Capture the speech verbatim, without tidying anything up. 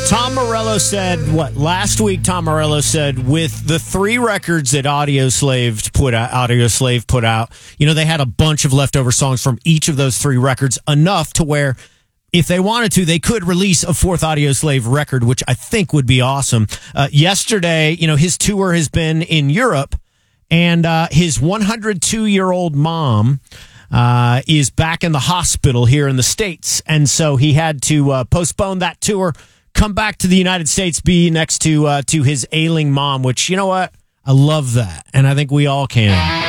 Tom Morello said, what, last week Tom Morello said, with the three records that Audioslave put out, Audioslave put out, you know, they had a bunch of leftover songs from each of those three records, enough to where if they wanted to, they could release a fourth Audioslave record, which I think would be awesome. Uh, yesterday, you know, his tour has been in Europe, and uh, his one hundred two year old mom uh, is back in the hospital here in the States. And so he had to uh, postpone that tour, come back to the United States, be next to uh, to his ailing mom, which, you know what? I love that. And I think we all can.